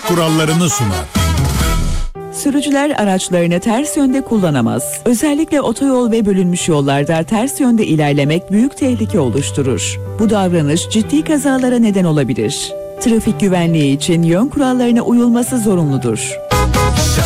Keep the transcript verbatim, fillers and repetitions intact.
kurallarını sunar. Sürücüler araçlarını ters yönde kullanamaz. Özellikle otoyol ve bölünmüş yollarda ters yönde ilerlemek büyük tehlike oluşturur. Bu davranış ciddi kazalara neden olabilir. Trafik güvenliği için yön kurallarına uyulması zorunludur.